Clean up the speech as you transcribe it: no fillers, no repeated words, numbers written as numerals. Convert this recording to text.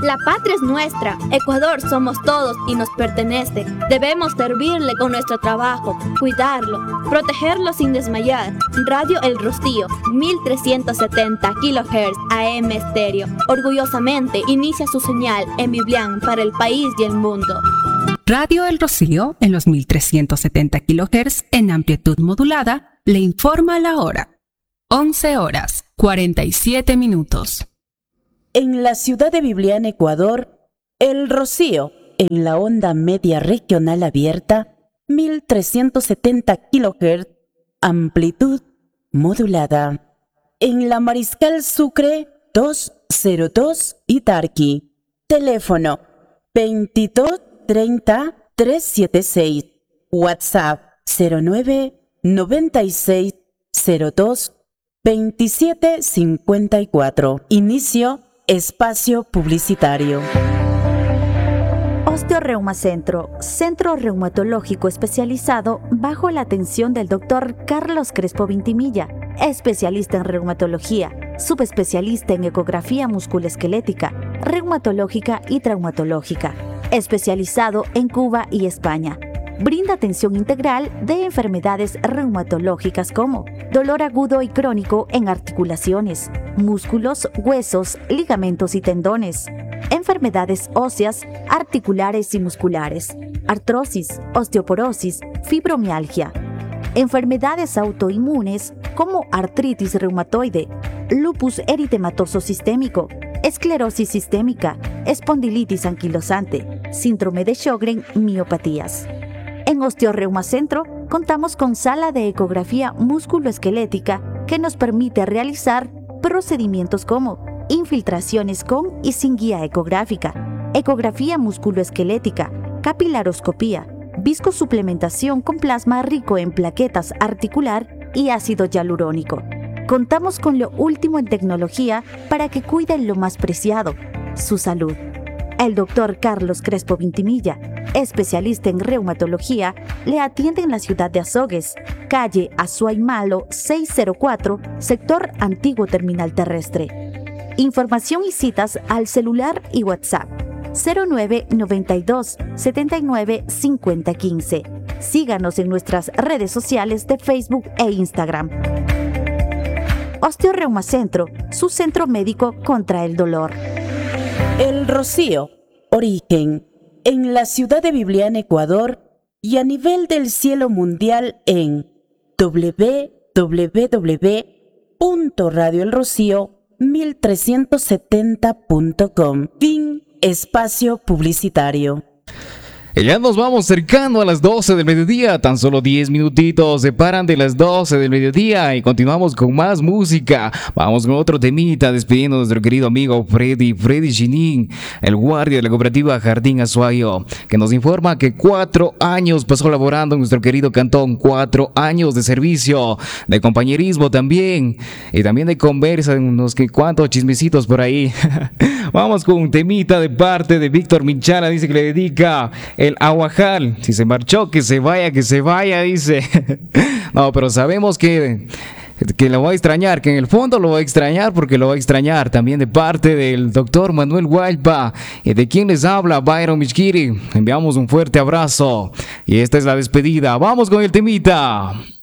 La patria es nuestra, Ecuador somos todos y nos pertenece. Debemos servirle con nuestro trabajo, cuidarlo, protegerlo sin desmayar. Radio El Rocío, 1370 kHz AM estéreo. Orgullosamente inicia su señal en Biblián para el país y el mundo. Radio El Rocío, en los 1370 kHz en amplitud modulada, le informa la hora. 11:47. En la ciudad de Biblián, Ecuador, El Rocío, en la onda media regional abierta, 1370 kHz, amplitud modulada. En la Mariscal Sucre, 202 y Tarqui. Teléfono 2230-376. WhatsApp 0996022754. Inicio espacio publicitario. Osteoreuma Centro, centro reumatológico especializado bajo la atención del Dr. Carlos Crespo Vintimilla, especialista en reumatología, subespecialista en ecografía musculoesquelética, reumatológica y traumatológica, especializado en Cuba y España. Brinda atención integral de enfermedades reumatológicas como dolor agudo y crónico en articulaciones, músculos, huesos, ligamentos y tendones, enfermedades óseas, articulares y musculares, artrosis, osteoporosis, fibromialgia, enfermedades autoinmunes como artritis reumatoide, lupus eritematoso sistémico, esclerosis sistémica, espondilitis anquilosante, síndrome de Sjögren, miopatías. En Osteoreuma Centro contamos con sala de ecografía musculoesquelética que nos permite realizar procedimientos como infiltraciones con y sin guía ecográfica, ecografía musculoesquelética, capilaroscopía, viscosuplementación con plasma rico en plaquetas articular y ácido hialurónico. Contamos con lo último en tecnología para que cuiden lo más preciado, su salud. El Dr. Carlos Crespo Vintimilla, especialista en reumatología, le atiende en la ciudad de Azogues, calle Azuay Malo 604, sector Antiguo Terminal Terrestre. Información y citas al celular y WhatsApp 0992 79 50 15. Síganos en nuestras redes sociales de Facebook e Instagram. Osteoreuma Centro, su centro médico contra el dolor. El Rocío, origen, en la ciudad de Biblián, Ecuador, y a nivel del cielo mundial en www.radioelrocío1370.com. Fin espacio publicitario. Y ya nos vamos cercando a las 12 del mediodía, tan solo 10 minutitos separan de las 12 del mediodía y continuamos con más música. Vamos con otro temita, despidiendo a nuestro querido amigo Freddy Chinin, el guardia de la cooperativa Jardín Azuayo, que nos informa que 4 años pasó laborando en nuestro querido cantón, 4 años de servicio, de compañerismo también, y también de conversa, unos que cuantos chismecitos por ahí. Vamos con un temita de parte de Víctor Minchala, dice que le dedica el Aguajal. Si se marchó, que se vaya, dice. No, pero sabemos que lo va a extrañar, que en el fondo lo va a extrañar, porque lo va a extrañar también de parte del doctor Manuel Guaypa y de quien les habla, Byron Michkiri. Enviamos un fuerte abrazo y esta es la despedida. Vamos con el temita.